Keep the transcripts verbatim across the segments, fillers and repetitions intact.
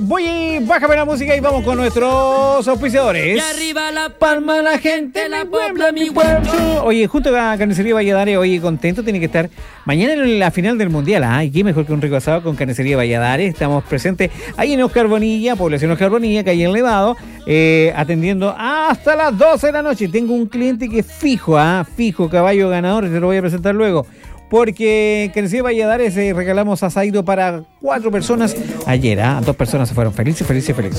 voy, bájame la música y vamos con nuestros auspiciadores. Y arriba la palma la gente, la puebla, mi pueblo. Oye, junto a Carnicería Valladares, oye, contento tiene que estar mañana en la final del Mundial. ¿Ah? Y qué mejor que un rico asado con Carnicería Valladares. Estamos presentes ahí en Oscar Bonilla, población Oscar Bonilla, calle Enlevado, eh, atendiendo hasta las doce de la noche. Tengo un cliente que es fijo, ¿ah? Fijo, caballo ganador, te lo voy a presentar luego. Porque en Carnicería Valladares eh, regalamos asaído para cuatro personas ayer, ¿ah? Dos personas se fueron felices, felices, felices.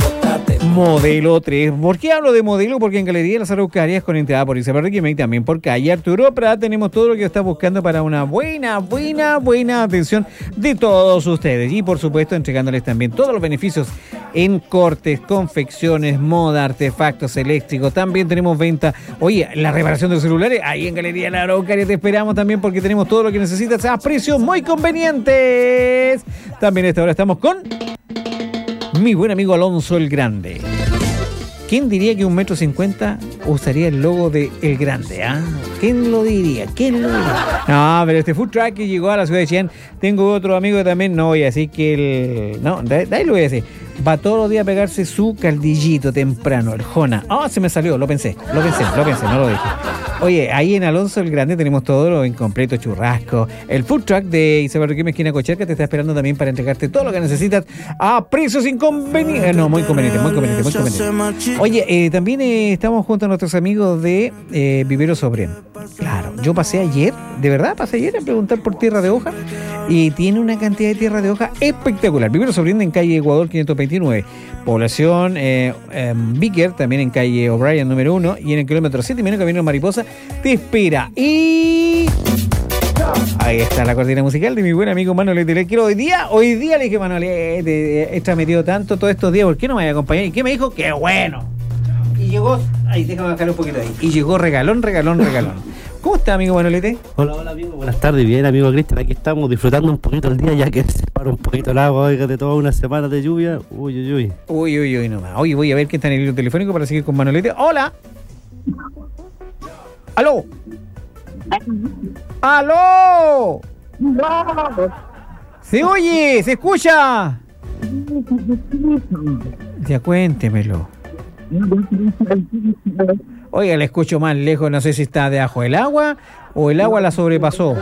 Modelo tres. ¿Por qué hablo de modelo? Porque en Galería Las Araucarias, con entrada por Isabel Riquelme y también por calle Arturo Prat, tenemos todo lo que estás buscando para una buena, buena, buena atención de todos ustedes. Y por supuesto, entregándoles también todos los beneficios en cortes, confecciones, moda, artefactos eléctricos. También tenemos venta, oye, la reparación de los celulares, ahí en Galería Las Araucarias te esperamos también porque tenemos todo lo que necesitas a precios muy convenientes. También a esta hora estamos con mi buen amigo Alonso el Grande. ¿Quién diría que un metro cincuenta usaría el logo de El Grande? ¿Ah? ¿Quién lo diría? ¿Quién lo diría? No, pero este food truck que llegó a la ciudad de Chillán, tengo otro amigo que también, no voy a decir que el... No, de, de ahí lo voy a decir. Va todos los días a pegarse su caldillito temprano, el Jona. Ah, oh, se me salió, lo pensé, lo pensé, lo pensé, no lo dije. Oye, ahí en Alonso el Grande tenemos todo lo en completo, churrasco. El food truck de Isabel Riquelme, esquina Cocherca, te está esperando también para entregarte todo lo que necesitas a precios inconvenientes. No, muy conveniente, muy conveniente, muy conveniente. Oye, eh, también eh, estamos junto a nuestros amigos de eh, Vivero Sobrén. Claro, yo pasé ayer, de verdad, pasé ayer a preguntar por tierra de hoja y tiene una cantidad de tierra de hoja espectacular. Vivero Sobrén en calle Ecuador quinientos veintinueve. Población eh, eh, Vicker, también en calle O'Brien número uno y en el kilómetro siete y medio camino Mariposa te espera. Y ahí está la cortina musical de mi buen amigo Manolete. Le quiero hoy día, hoy día le dije, Manolete, he metido tanto todos estos días, ¿por qué no me vaya a acompañar? ¿Y qué me dijo? ¡Qué bueno! Y llegó, ahí déjame bajar un poquito ahí. Y llegó regalón, regalón, regalón. ¿Cómo está, amigo Manolete? Hola, hola, amigo. Buenas tardes. Bien, amigo Cristian. Aquí estamos disfrutando un poquito el día, ya que se para un poquito el agua, oiga, de toda una semana de lluvia. Uy, uy, uy. Uy, uy, uy, nomás. Oye, voy a ver quién está en el hilo telefónico para seguir con Manolete. ¡Hola! ¡Aló! ¡Aló! ¿Se oye? ¿Se escucha? Ya cuéntemelo. Oiga, le escucho más lejos, no sé si está debajo del agua o el agua la sobrepasó.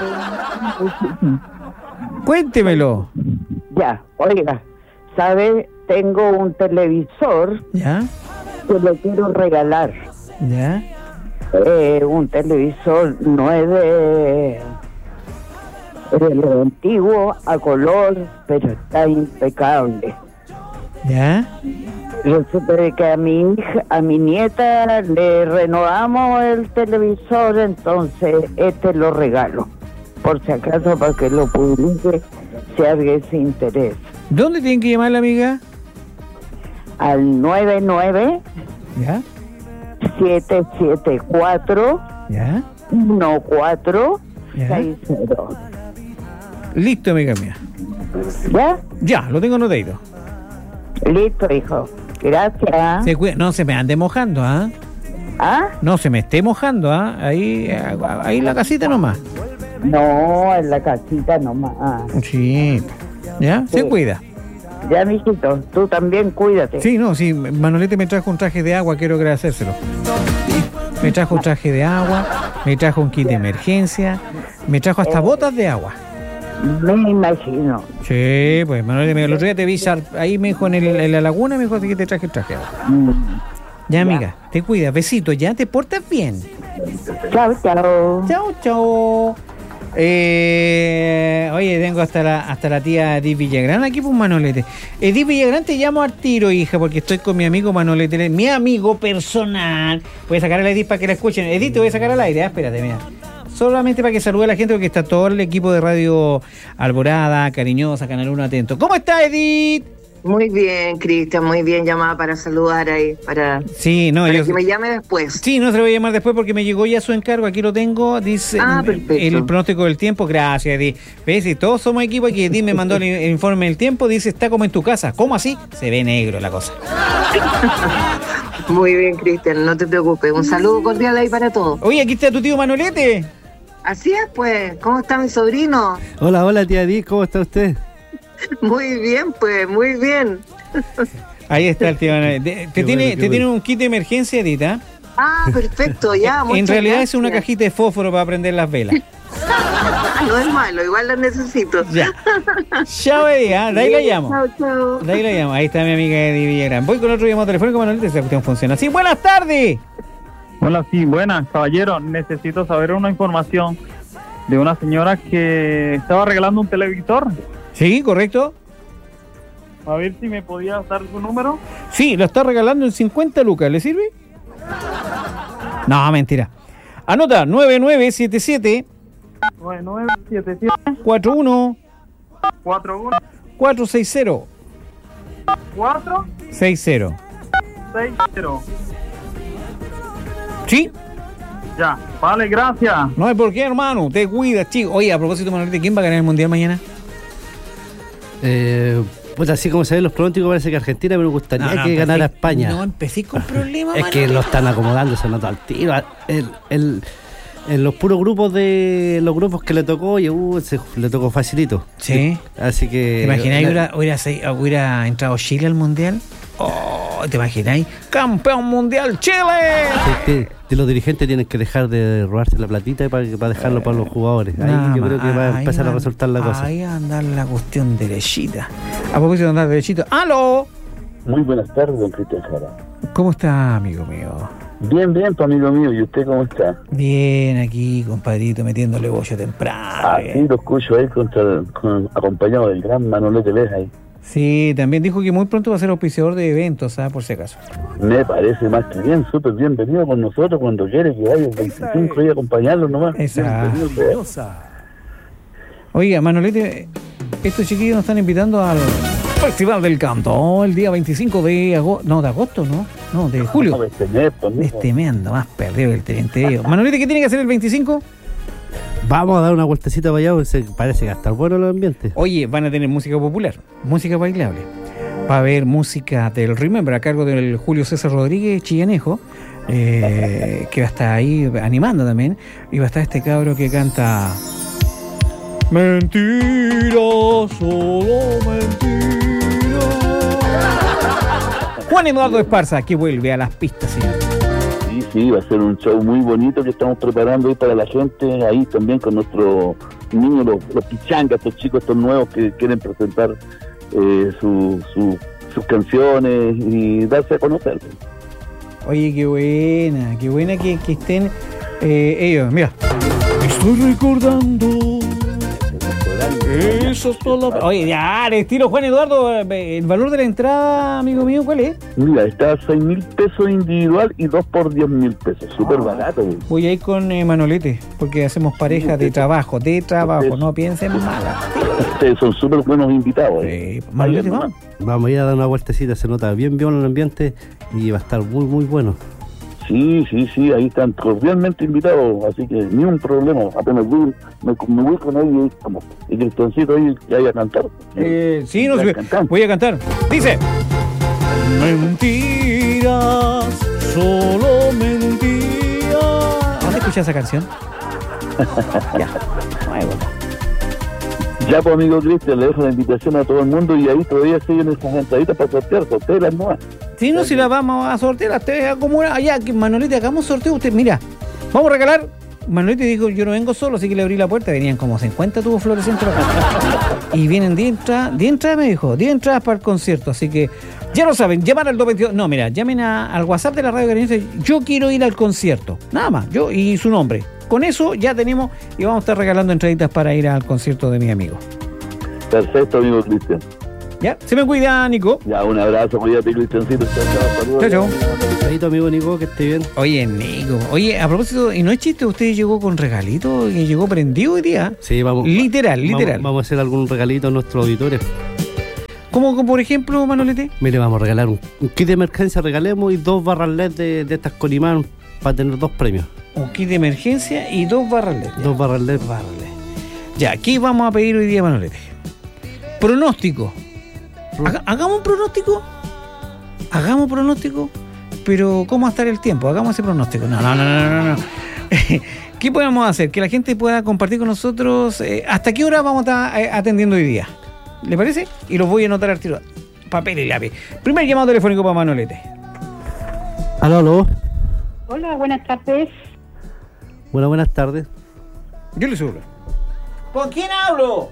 Cuéntemelo. Ya, oiga, ¿sabe? Tengo un televisor. ¿Ya? Que le quiero regalar. ¿Ya? Eh, un televisor no es de, de lo antiguo, a color, pero está impecable. ¿Ya? Resulta de que a mi hija, a mi nieta le renovamos el televisor, entonces este lo regalo, por si acaso, para que lo publique si alguien se interesa. ¿Dónde tienen que llamar la amiga? Al nueve nueve ¿Ya? siete siete cuatro ¿Ya? uno cuatro ¿Ya? seis cero. Listo, amiga mía. ¿Ya? Ya, lo tengo anotado. Listo, hijo. Gracias. Se cuida, no se me ande mojando, ¿ah? ¿Ah? No se me esté mojando, ¿ah? Ahí, ahí en la casita nomás. No, en la casita nomás. Sí. ¿Ya? Sí. Se cuida. Ya, mijito, tú también cuídate. Sí, no, sí, Manolete me trajo un traje de agua, quiero agradecérselo. Me trajo un traje de agua, me trajo un kit de emergencia, me trajo hasta botas de agua. Me imagino. Sí, pues Manolete, el otro día te vi sal- ahí, me dijo, en, el, en la laguna, me dijo que te traje el traje de agua. Mm. Ya, amiga, te cuidas, besitos, ya, te portas bien. Chao, chao. Chao, chao. Eh, oye, tengo hasta la hasta la tía Edith Villagrán aquí, pues, Manolete. Edith Villagrán, te llamo al tiro, hija, porque estoy con mi amigo Manolete, mi amigo personal. Voy a sacar a la Edith para que la escuchen. Edith, te voy a sacar al aire, ¿eh? Espérate, mira. Solamente para que salude a la gente, porque está todo el equipo de Radio Alborada, Cariñosa, Canal uno atento. ¿Cómo está, Edith? Muy bien, Cristian, muy bien, llamada para saludar ahí, para, Sí, no, para yo... que me llame después. Sí, no se lo voy a llamar después porque me llegó ya su encargo, aquí lo tengo, dice Ah, perfecto. el pronóstico del tiempo. Gracias, Edith. ¿Ves? Si todos somos equipo, aquí Edith me mandó el, el informe del tiempo, dice, está como en tu casa. ¿Cómo así? Se ve negro la cosa. Muy bien, Cristian, no te preocupes. Un saludo cordial ahí para todos. Oye, aquí está tu tío Manolete. Así es, pues. ¿Cómo está mi sobrino? Hola, hola, tía Di, ¿cómo está usted? Muy bien, pues, muy bien. Ahí está el tío Manuel. Te, te tiene, bueno, te bueno. tiene un kit de emergencia, Edita. Ah, perfecto, ya. En realidad gracias. es una cajita de fósforo para prender las velas. Ah, no es malo, igual la necesito. Ya. Chao, Eddie, ¿ah? De ahí la llamo. Chao, chao. De ahí la llamo. Ahí está mi amiga Eddie Villagrán. Voy con otro llamado telefónico, Manuelita, esa cuestión funciona. Sí, buenas tardes. Hola, sí, buenas, caballero. Necesito saber una información de una señora que estaba regalando un televisor. Sí, correcto. A ver si me podía dar su número. Sí, lo está regalando en cincuenta lucas. ¿Le sirve? No, mentira. Anota nueve nueve siete siete nueve nueve siete siete cuatro uno cuatro uno cuatro seis cero cuatro seis cero. seis cero. ¿Sí? Ya, vale, gracias. No hay por qué, hermano. Te cuidas, chico. Oye, a propósito, Manuelita, ¿quién va a ganar el Mundial mañana? Eh, pues así como se ven los pronósticos, parece que Argentina, pero me gustaría No, no, que ganara empecé- España. No empecé con problemas, Es que lo están acomodando, se nota al tiro. El, el, en los puros grupos de los grupos que le tocó, oye, uh, se, le tocó facilito. Sí. Así que. ¿Te imagináis la- hubiera, hubiera, se- hubiera entrado Chile al Mundial? Oh, ¿te imagináis? ¡Campeón mundial Chile! que- que los dirigentes tienen que dejar de robarse la platita para, para dejarlo para los jugadores. Ahí Nada yo más. creo que va a Ahí empezar a va- resultar la cosa. Ahí va a andar la cuestión derechita. A propósito de andar derechito. ¡Aló! Muy buenas tardes, don Cristian Jara. ¿Cómo está, amigo mío? Bien, bien, tu amigo mío. ¿Y usted cómo está? Bien, aquí, compadrito, metiéndole bollo temprano. Ah, bien. sí, lo escucho ahí contra, con, acompañado del gran Manolete Leja ahí. Sí, también dijo que muy pronto va a ser auspiciador de eventos, ¿sabes? Por si acaso. Me parece más que bien, súper bienvenido con nosotros cuando quiere que vaya el veinticinco y acompañarlo nomás. Esa. Bienvenido sea. Oiga, Manolete, estos chiquillos nos están invitando al Festival del Canto el día veinticinco de agosto. No, de agosto, ¿no? No, de julio. No, de este mes, pues, De mijo. este mes ando más perdido que el teniente Diego. Manolete, ¿qué tiene que hacer el veinticinco? Vamos a dar una vueltecita para allá, porque se- parece que va a estar bueno el ambiente. Oye, van a tener música popular, música bailable. Va a haber música del Remember a cargo del Julio César Rodríguez Chillanejo, eh, que va a estar ahí animando también. Y va a estar este cabro que canta Mentira, solo mentira. Juan Eduardo Esparza, que vuelve a las pistas, señor. Sí, sí, va a ser un show muy bonito que estamos preparando ahí para la gente, ahí también con nuestros niños, los, los pichangas, estos chicos, estos nuevos que quieren presentar eh, su, su- sus canciones y darse a conocer. Oye, qué buena, qué buena que, que estén eh, ellos. Mira, estoy recordando. Eso es todo. Oye, ya, al estilo Juan Eduardo, eh, el valor de la entrada, amigo mío, ¿cuál es? Mira, está a seis mil pesos individual y dos por diez mil pesos, súper barato. güey. Voy a ir con eh, Manolete, porque hacemos pareja de trabajo, de trabajo, no piensen mal. Ustedes son súper buenos invitados. eh. Eh, Manolete, vamos. Vamos a ir a dar una vueltecita, se nota bien bien el ambiente y va a estar muy muy bueno. Sí, sí, sí, ahí están cordialmente invitados, así que ni un problema. Apenas voy, me, me voy con ellos y como y Cristiancito ahí ya voy a cantar. Eh, sí, no Ya sé, cantamos. voy a cantar. Dice: Mentiras, solo mentiras. ¿Dónde escuchas esa canción? Ya, ay, bueno. Ya, pues, amigo Cristian, le dejo la invitación a todo el mundo y ahí todavía siguen esas entraditas para sortear, sortear las nuevas. Si no, si la vamos a sortear, ustedes como allá, que Manolete, hagamos sorteo. Usted, mira, vamos a regalar. Manolete dijo: yo no vengo solo, así que le abrí la puerta. Venían como cincuenta tubos fluorescentes acá. Y vienen diez entradas, diez entradas me dijo, diez entradas para el concierto. Así que ya lo saben, llamar al dos veintidós. No, mira, llamen a- al WhatsApp de la Radio Cariñosa. Yo quiero ir al concierto. Nada más, yo y su nombre. Con eso ya tenemos y vamos a estar regalando entraditas para ir al concierto de mi amigo. Perfecto, amigo Cristian. ¿Ya? Se me cuida, Nico. Ya, un abrazo, cuídate, Cristiancito. Chao, chao, saludos. Chao, chao. Ahí tu amigo Nico, que esté bien. Oye, Nico. Oye, a propósito, y no es chiste, usted llegó con regalito y llegó prendido hoy día. Sí, vamos. Literal, vamos- literal. Vamos a hacer algún regalito a nuestros auditores. ¿Cómo, como por ejemplo, Manolete? Mire, vamos a regalar un, un kit de emergencia, regalemos y dos barras L E D de, de estas con imán para tener dos premios. Un kit de emergencia y dos barras L E D. Dos barras L E D. Barras L E D. Ya, ¿qué vamos a pedir hoy día, Manolete? Pronóstico. Haga- hagamos un pronóstico. Hagamos pronóstico. Pero, ¿cómo va a estar el tiempo? Hagamos ese pronóstico. No, no, no, no, no. no. ¿Qué podemos hacer? Que la gente pueda compartir con nosotros. eh, ¿Hasta qué hora vamos a estar eh, atendiendo hoy día? ¿Le parece? Y los voy a anotar al tiro. papel y lápiz. Primer llamado telefónico para Manolete. Aló, aló. Hola, buenas tardes. Buenas, buenas tardes. Yo le subo. ¿Con quién hablo?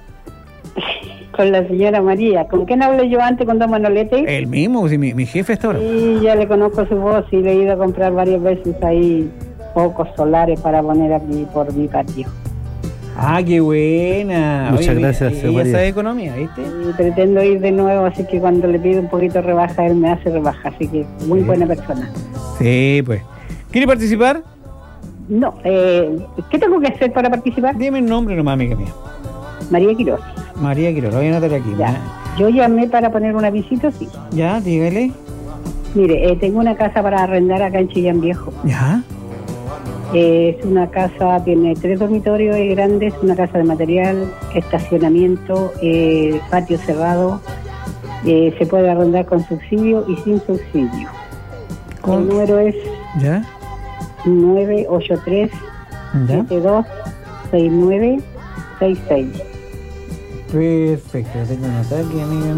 Con la señora María. ¿Con quién hablo yo antes con don Manolete? El mismo, sí, mi, mi jefe está ahora. Sí, ya le conozco su voz y le he ido a comprar varias veces ahí focos solares para poner aquí por mi patio. Ah, qué buena. Muchas Oye, gracias, ella señora María. sabe de economía, ¿viste? Y pretendo ir de nuevo, así que cuando le pido un poquito de rebaja, él me hace rebaja, así que muy Sí. buena persona. Sí, pues. ¿Quiere participar? No, eh, ¿qué tengo que hacer para participar? Dime el nombre nomás, amiga mía. María Quiroz. María Quiroz, lo voy a anotar aquí. Ya. Yo llamé para poner un avisito, sí. Ya, dígale. Mire, eh, tengo una casa para arrendar acá en Chillán Viejo. Ya. Eh, es una casa, tiene tres dormitorios es grande, es una casa de material, estacionamiento, eh, patio cerrado, eh, se puede arrendar con subsidio y sin subsidio. Con- El número es Ya. nueve ocho tres, Ya. siete dos, seis nueve seis seis. Perfecto, lo tengo anotado aquí, amiga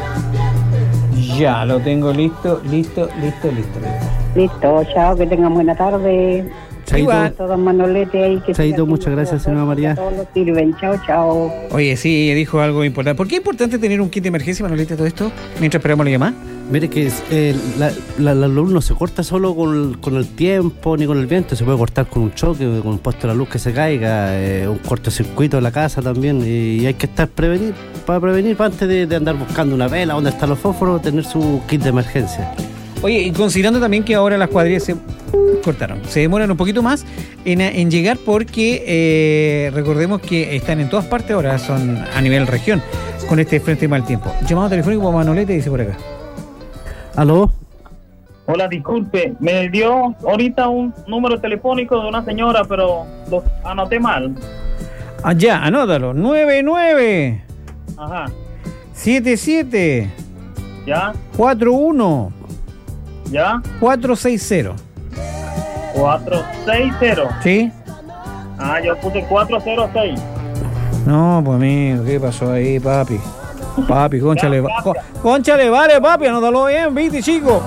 mía. Ya, lo tengo listo, listo, listo, listo, listo. Listo, chao, que tengan buena tarde. Chaito. Igual. Todos Manolete ahí que Chaito, sigan muchas haciendo gracias, todo, señora María. Todos los sirven, chao, chao. Oye, sí, ella dijo algo importante. ¿Por qué es importante tener un kit de emergencia, Manolete, todo esto? Mientras esperamos la llamada. Mire que es, eh, la, la, la luz no se corta solo con, con el tiempo ni con el viento, se puede cortar con un choque, con un puesto de la luz que se caiga, eh, un cortocircuito de la casa también, y, y hay que estar prevenir, para prevenir, para antes de, de andar buscando una vela, donde están los fósforos, tener su kit de emergencia. Oye, y considerando también que ahora las cuadrillas se cortaron, se demoran un poquito más en, en llegar porque eh, recordemos que están en todas partes ahora, son a nivel región, con este frente de mal tiempo. Llamado telefónico para Manolete, dice por acá. ¿Aló? Hola, disculpe, me dio ahorita un número telefónico de una señora, pero lo anoté mal. Ah, ya, anótalo. nueve nueve Ajá, siete siete ya, cuatro uno ya, cuatro seis cero. cuatro seis cero. ¿Sí? Ah, yo puse cuatro cero seis. No, pues amigo, ¿qué pasó ahí, papi? Papi, conchale, va- co- conchale, vale, papi, anótalo bien, viste, chico.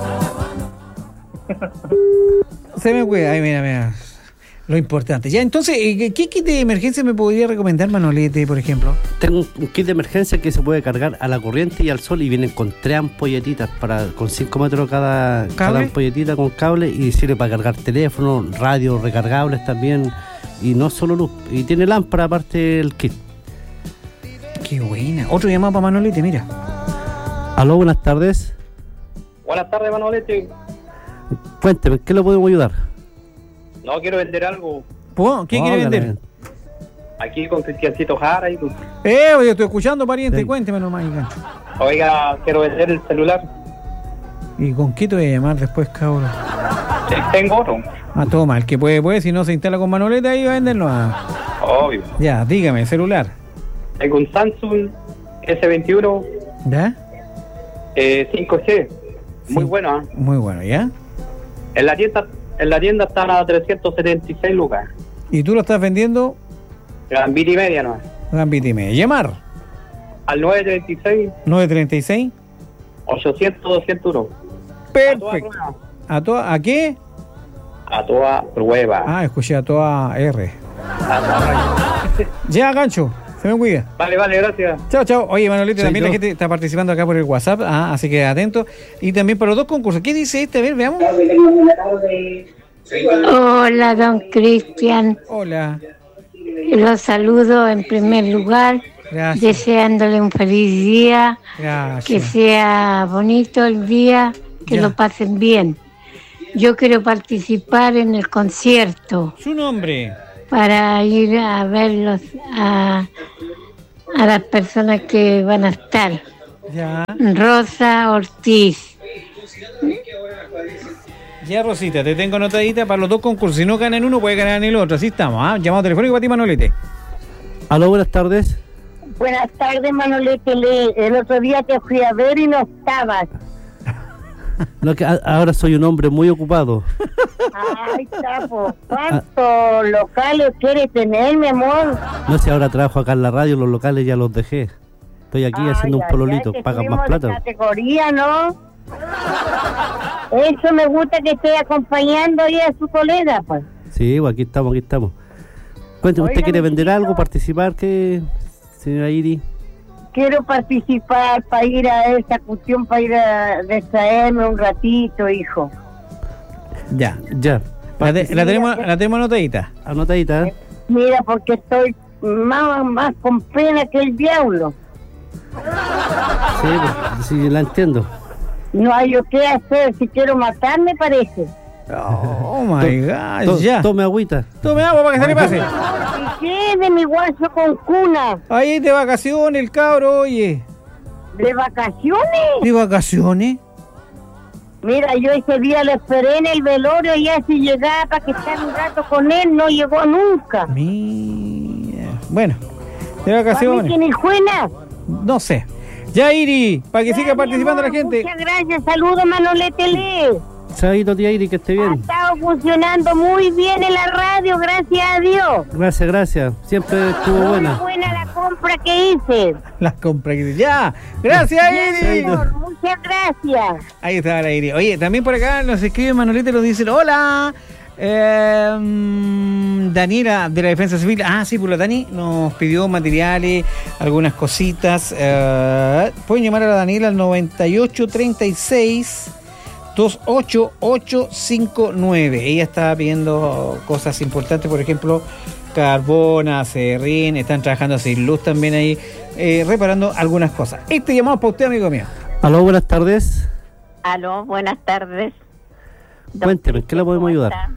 Se me cuida, ay, mira, mira. Lo importante. Ya, entonces, eh, ¿qué kit de emergencia me podría recomendar, Manolete, por ejemplo? Tengo un, un kit de emergencia que se puede cargar a la corriente y al sol y vienen con tres ampolletitas para, con cinco metros cada, cada ¿Cable? ampolletita con cable y sirve para cargar teléfono, radio recargables también y no solo luz. Y tiene lámpara aparte del kit. Qué buena. Otro llamado para Manolete, mira. Aló, buenas tardes. Buenas tardes, Manolete. Cuénteme, ¿qué le podemos ayudar? No, quiero vender algo ¿Puedo? ¿Qué quiere Óigale. vender? aquí con Cristiancito Jara y tú. Eh, yo estoy escuchando, pariente, Sí. cuénteme nomás. hija. Oiga, quiero vender el celular. ¿Y con qué te voy a llamar después, cabrón? Sí, tengo otro, Ah, toma, el que puede, puede, si no se instala con Manolete, ahí va a venderlo. Ah. obvio. Ya, dígame, celular. Tengo un Samsung ese veintiuno ¿Ya? eh, cinco G. Muy Sí. bueno, ¿eh? Muy bueno, ¿ya? En la tienda, en la tienda están a trescientos setenta y seis lucas. ¿Y tú lo estás vendiendo? Gambit y media, ¿no? Gambit y media. Llamar. Al nueve treinta y seis, nueve treinta y seis. ochocientos, doscientos uno. A toda Perfecto. prueba. ¿A, toda, ¿A qué? A toda prueba. Ah, escuché a toda R. A toda raya. Ya, gancho. Se me cuida. Vale, vale, gracias. Chao, chao. Oye, Manolete, Sí, también yo. la gente está participando acá por el WhatsApp, ah, así que atento. Y también para los dos concursos. ¿Qué dice este? A ver, veamos. Hola, don Cristian. Hola. Los saludo en primer lugar, Gracias. deseándole un feliz día, que Gracias. sea bonito el día, que Ya. lo pasen bien. Yo quiero participar en el concierto Su nombre. para ir a verlos a, a las personas que van a estar. Ya. Rosa Ortiz. Ya, Rosita, te tengo anotadita para los dos concursos. Si no ganan uno, puede ganar en el otro. Así estamos, ¿ah? Llamado telefónico para ti, Manolete. Aló, buenas tardes. Buenas tardes, Manolete. Le- El otro día te fui a ver y no estabas. No, que a- ahora soy un hombre muy ocupado. Ay, capo. ¿Cuántos locales quieres tener, mi amor? No sé, ahora trabajo acá en la radio, los locales ya los dejé. Estoy aquí Ay, haciendo un ay, pololito, ay, que pagan más subimos de plata. categoría, ¿no? Eso me gusta que esté acompañando ahí a su colega, pues. Sí, pues aquí estamos, aquí estamos. Cuénteme, ¿usted Oiga, quiere vender mijito. algo, participar? ¿Qué, señora Iri? Quiero participar para ir a esa cuestión, para ir a distraerme un ratito, hijo. Ya. Ya. La, te- la tenemos, la tenemos anotadita. Anotadita. ¿eh? Mira, porque estoy más, más con pena que el diablo. Sí, pues, sí, la entiendo. No hay yo qué hacer, si quiero matarme parece. Oh my God, To- ya. Tome agüita. Tome agua para que se le pase. ¿Y qué de mi guaso con cuna? Ahí de vacaciones, el cabro, oye. ¿De vacaciones? ¿De vacaciones? Mira, yo ese día lo esperé en el velorio y así llegaba para que estar un rato con él, no llegó nunca. Mira. Bueno, de ¿Para vacaciones. mí que ni juena? No sé. Ya, Iri, para que siga participando la gente. Muchas gracias, saludos Manolete Lee. Sabito, tía Iri, que esté Ha bien. estado funcionando muy bien en la radio, gracias a Dios. Gracias, gracias. Siempre estuvo Muy buena. buena la compra que hice. Las compras que ya. Gracias, Iri. Señor, muchas gracias. Ahí está la Iri. Oye, también por acá nos escribe Manolete y nos dicen, hola. Eh, mm, Daniela de la Defensa Civil. Ah, sí, pues la Dani nos pidió materiales, algunas cositas. Eh, pueden llamar a la Daniela al noventa y ocho treinta y seis veintiocho ochocientos cincuenta y nueve. Ella está pidiendo cosas importantes, por ejemplo, carbón, acerrín, están trabajando sin luz también ahí, eh, reparando algunas cosas. Este llamado para usted, amigo mío. Aló, buenas tardes. Aló, buenas tardes. Don Cuénteme, ¿en qué le podemos ayudar? está?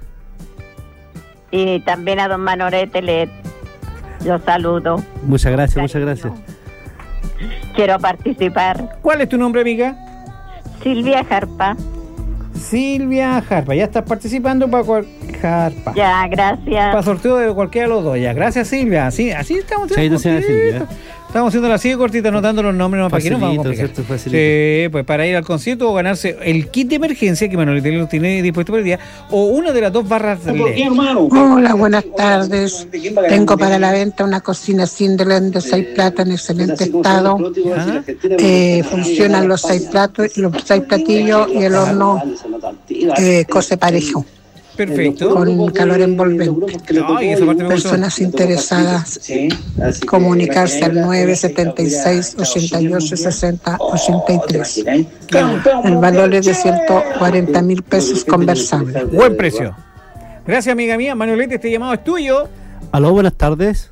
Y también a don Manolete le lo saludo. Muchas gracias, muchas gracias. Quiero participar. ¿Cuál es tu nombre, amiga? Silvia Jarpa. Silvia Jarpa, ya estás participando para cual... Jarpa. Ya, gracias. Para sorteo de cualquiera de los dos, ya. Gracias, Silvia. Así, así estamos haciendo. Chaito, señora Silvia. Estamos haciendo así de cortita, anotando los nombres, no, para que no vamos a Facilito, complicar. ¿cierto? Facilito. Sí, pues para ir al concierto o ganarse el kit de emergencia que Manolete lo tiene dispuesto por el día, o una de las dos barras L E D. Hola, buenas tardes. Tengo para la venta una cocina Cinderland de seis platos en excelente estado. Eh, funcionan los seis platos, los seis platillos y el horno eh, cose parejo. Perfecto. Con calor envolvente. Ay, esa parte me gustó. Personas interesadas, comunicarse al nueve setenta y seis ochenta y ocho sesenta ochenta y tres. El valor es de ciento cuarenta mil pesos conversable. Buen precio. Gracias, amiga mía. Manolete, este llamado es tuyo. Aló, buenas tardes.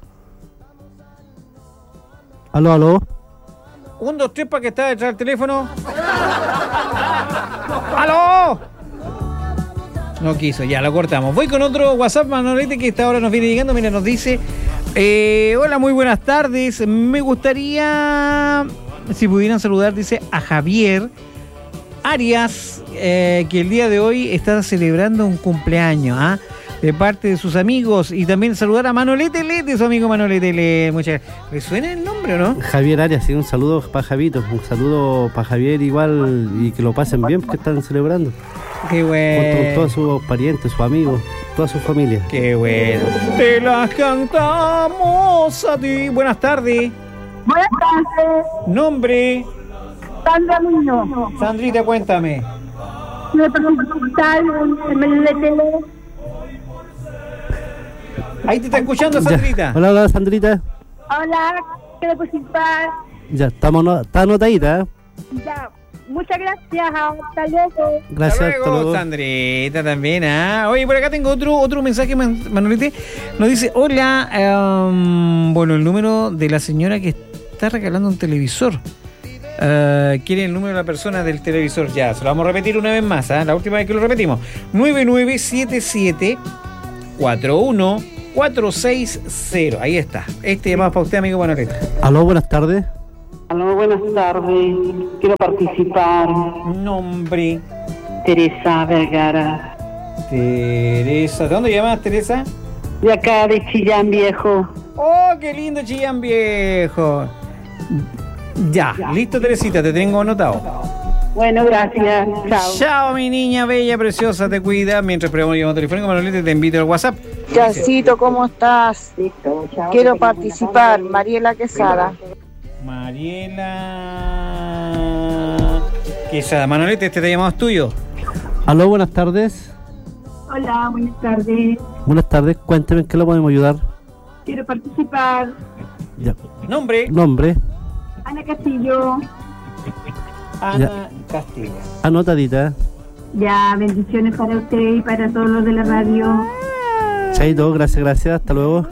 Aló, aló. Un, dos, tres para que está detrás del teléfono. ¡Aló! No quiso, ya lo cortamos. Voy con otro WhatsApp, Manolete, que esta hora nos viene llegando. Mira, nos dice: eh, hola, muy buenas tardes. Me gustaría, si pudieran saludar, dice, a Javier Arias, eh, que el día de hoy está celebrando un cumpleaños, ¿ah? De parte de sus amigos. Y también saludar a Manolete Lete, su amigo Manolete Lete. Muchas gracias. ¿Le suena el nombre o no? Javier Arias, sí, un saludo para Javito, un saludo para Javier igual y que lo pasen bien porque están celebrando. Qué bueno. Junto con todos sus parientes, sus amigos, toda su familia. Qué bueno. Te las cantamos a ti. Buenas tardes. Buenas tardes. Nombre. Sandra Muñoz. Sandrita, cuéntame. Me preguntar en Manolete Lee. Ahí te está escuchando, Sandrita. Ya. Hola, hola, Sandrita. Hola, quiero participar. Ya, estamos no, está anotadita. ¿eh? Ya, muchas gracias. Hasta luego. Gracias, hasta luego, hasta luego. Sandrita también. ¿ah? Oye, por acá tengo otro otro mensaje, Man- Manolete. Nos dice, hola, um, bueno, el número de la señora que está regalando un televisor. Uh, ¿Quiere el número de la persona del televisor? Ya, se lo vamos a repetir una vez más, ¿ah? La última vez que lo repetimos. nueve nueve siete siete cuatro uno cuatro seis cero. Ahí está. Este llamado para usted, amigo Manolete. Aló, buenas tardes. Aló, buenas tardes. Quiero participar. Nombre. Teresa Vergara. Teresa. ¿De dónde llamas, Teresa? De acá, de Chillán Viejo. ¡Oh, qué lindo Chillán Viejo! Ya, ya, listo, Teresita, te tengo anotado. Bueno, gracias. Chao. Chao, mi niña bella, preciosa, te cuida. Mientras esperamos el llamado telefónico, Manolete, te invito al WhatsApp. Chancito, ¿cómo estás? Quiero participar. Mariela Quesada. Mariela Quesada. Manolete, este te llamado es tuyo. Aló, buenas tardes. Hola, buenas tardes. Buenas tardes, cuénteme en qué lo podemos ayudar. Quiero participar. Ya. Nombre. Nombre. Ana Castillo. Ana Ya. Castillo. Anotadita. Ya, bendiciones para usted y para todos los de la radio. Chaito, gracias, gracias, hasta luego.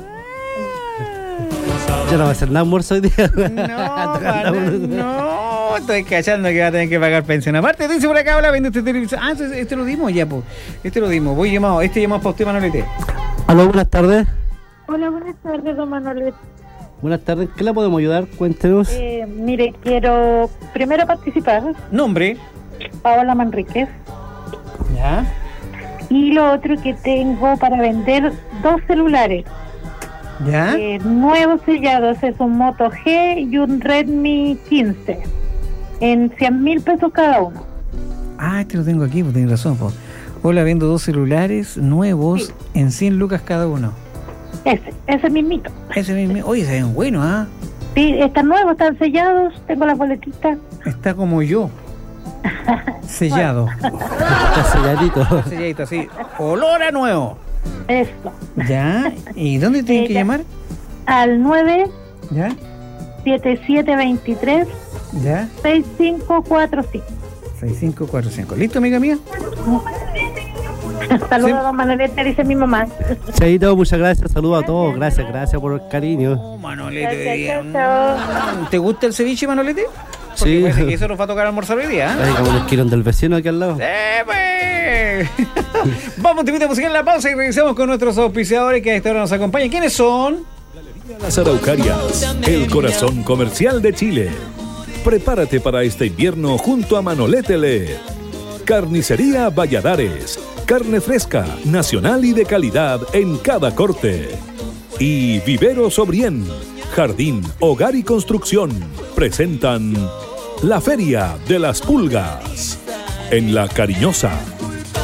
Ya no va a hacer nada almuerzo hoy día. No, para, no, estoy cachando que va a tener que pagar pensión. Aparte, dice por acá, habla, vende este televisor. Ah, este, este lo dimos ya, pues. Este lo dimos. Voy llamado, este llamado para usted, Manolete. Aló, buenas tardes. Hola, buenas tardes, don Manuel. Buenas tardes, ¿qué la podemos ayudar? Cuéntenos. Eh, mire, quiero primero participar. Nombre. Paola Manríquez. Ya. Y lo otro que tengo para vender dos celulares. ¿Ya? Eh, nuevos sellados, es un Moto G y un Redmi quince. En cien mil pesos cada uno. Ah, este lo tengo aquí, pues tienes razón, pues. Hola, vendo dos celulares nuevos sí. en cien lucas cada uno. Ese, ese mismito. Ese mismo. Oye, se ven buenos, ¿ah? ¿eh? Sí, están nuevos, están sellados, tengo las boletitas. Está como yo. Sellado. Está selladito. Está selladito, así. Olor a nuevo. Eso. ¿Ya? ¿Y dónde tienen eh, que llamar? Al nueve. ¿Ya? siete siete dos tres. ¿Ya? seis cinco cuatro cinco. seis cinco cuatro cinco. ¿Listo, amiga mía? Saludos, ¿sí? Don Manolete, dice mi mamá. Chaito, muchas gracias, saludos a todos. Gracias, gracias por el cariño. Oh, Manolete. Gracias, chao. ¿Te gusta el ceviche, Manolete? Porque sí. Parece que eso nos va a tocar almorzar hoy día, ¿eh? Ay, como el esquilón del vecino aquí al lado. ¡Eh, pues! Vamos, te invito a musical en la pausa y regresamos con nuestros auspiciadores que a esta hora nos acompañan. ¿Quiénes son? Las Araucarias, el corazón comercial de Chile. Prepárate para este invierno junto a Manolete L E D. Carnicería Valladares. Carne fresca, nacional y de calidad en cada corte. Y Vivero Sobrien. Jardín, Hogar y Construcción presentan la Feria de las Pulgas en La Cariñosa.